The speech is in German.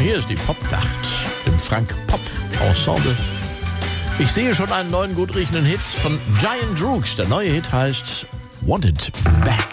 Hier ist die Popnacht im Frank Pop Ensemble. Ich sehe schon einen neuen gut riechenden Hit von Giant Rooks. Der neue Hit heißt Wanted Back.